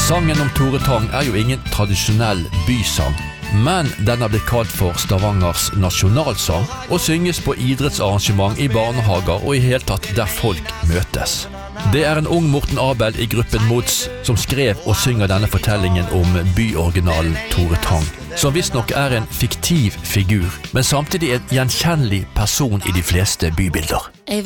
Sangen om Tore Tang jo ingen tradisjonell bysang, men den har blitt kalt for Stavangers nasjonalsang og synges på idrettsarrangement i barnehager og i hele tatt der folk møtes. Det en ung Morten Abel i gruppen Mods som skrev og synger denne fortellingen om byoriginalen Tore Tang, som visstnok en fiktiv figur, men samtidig en gjenkjennelig person i de fleste bybilder.